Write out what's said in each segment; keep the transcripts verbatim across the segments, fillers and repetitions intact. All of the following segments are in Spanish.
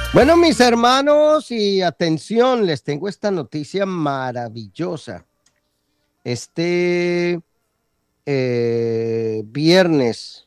Bueno, mis hermanos, y atención, les tengo esta noticia maravillosa. Este eh, viernes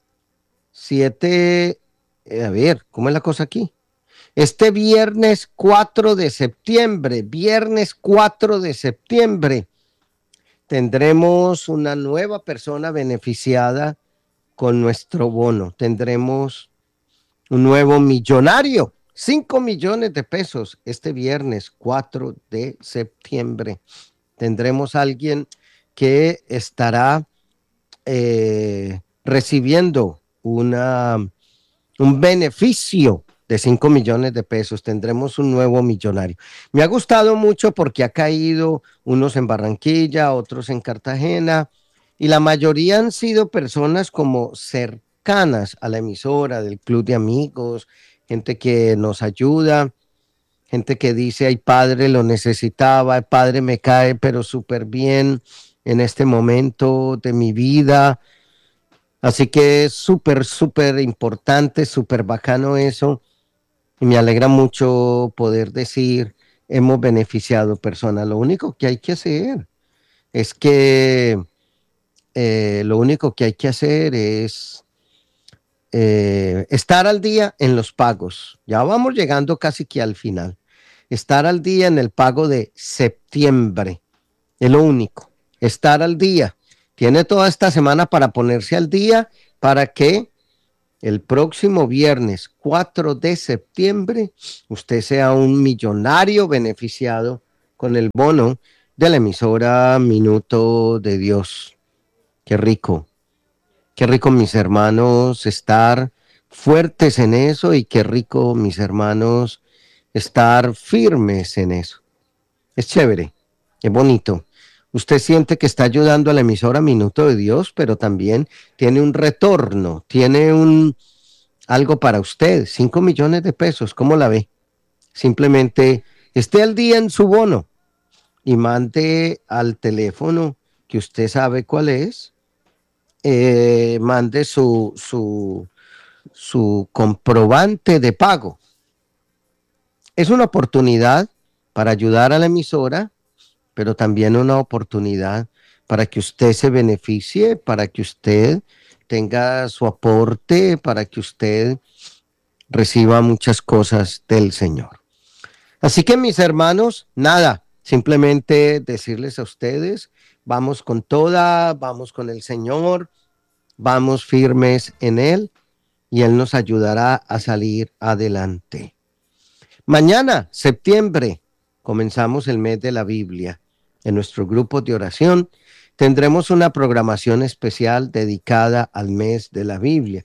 siete, eh, a ver, ¿cómo es la cosa aquí? Este viernes cuatro de septiembre, viernes cuatro de septiembre, tendremos una nueva persona beneficiada con nuestro bono. Tendremos un nuevo millonario, cinco millones de pesos este viernes cuatro de septiembre. Tendremos a alguien que estará eh, recibiendo una, un beneficio de cinco millones de pesos. Tendremos un nuevo millonario. Me ha gustado mucho porque ha caído unos en Barranquilla, otros en Cartagena, y la mayoría han sido personas como cercanas a la emisora, del club de amigos, gente que nos ayuda, gente que dice, ay padre, lo necesitaba, el padre me cae, pero súper bien en este momento de mi vida. Así que es súper, súper importante, súper bacano eso. Y me alegra mucho poder decir, hemos beneficiado personas. Lo único que hay que hacer es que, eh, lo único que hay que hacer es eh, estar al día en los pagos. Ya vamos llegando casi que al final. Estar al día en el pago de septiembre. Es lo único. Estar al día. Tiene toda esta semana para ponerse al día para que el próximo viernes cuatro de septiembre usted sea un millonario beneficiado con el bono de la emisora Minuto de Dios. Qué rico. Qué rico, mis hermanos, estar fuertes en eso, y qué rico, mis hermanos, estar firmes en eso. Es chévere, es bonito. Usted siente que está ayudando a la emisora Minuto de Dios, pero también tiene un retorno, tiene un algo para usted, cinco millones de pesos, ¿cómo la ve? Simplemente esté al día en su bono y mande al teléfono que usted sabe cuál es, eh, mande su, su, su comprobante de pago. Es una oportunidad para ayudar a la emisora, pero también una oportunidad para que usted se beneficie, para que usted tenga su aporte, para que usted reciba muchas cosas del Señor. Así que, mis hermanos, nada, simplemente decirles a ustedes, vamos con toda, vamos con el Señor, vamos firmes en Él, y Él nos ayudará a salir adelante. Mañana, septiembre, comenzamos el mes de la Biblia. En nuestro grupo de oración tendremos una programación especial dedicada al mes de la Biblia.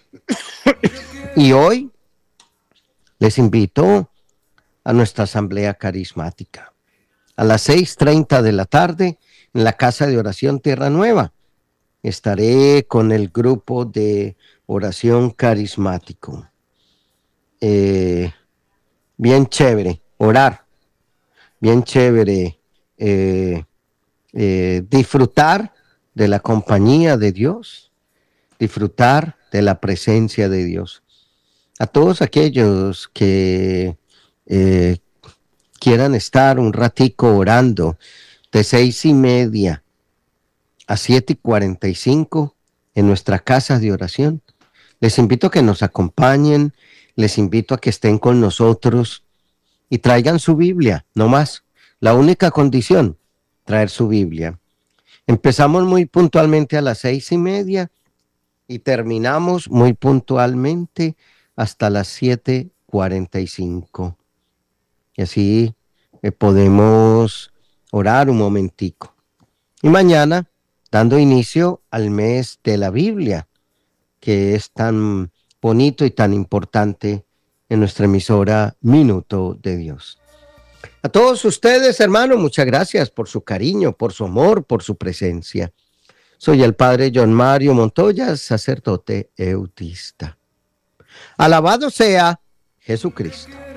Y hoy les invito a nuestra asamblea carismática a las seis treinta de la tarde en la Casa de Oración Tierra Nueva. Estaré con el grupo de oración carismático. Eh, bien chévere, orar, bien chévere, eh, eh, disfrutar de la compañía de Dios, disfrutar de la presencia de Dios. A todos aquellos que eh, quieran estar un ratico orando de seis y media a siete y cuarenta y cinco en nuestra casa de oración, les invito a que nos acompañen, les invito a que estén con nosotros y traigan su Biblia, no más. La única condición, traer su Biblia. Empezamos muy puntualmente a las seis y media y terminamos muy puntualmente hasta las siete cuarenta y cinco. Y así eh, podemos orar un momentico. Y mañana, dando inicio al mes de la Biblia, que es tan bonito y tan importante en nuestra emisora Minuto de Dios. A todos ustedes, hermanos, muchas gracias por su cariño, por su amor, por su presencia. Soy el padre John Mario Montoya, sacerdote eutista. Alabado sea Jesucristo.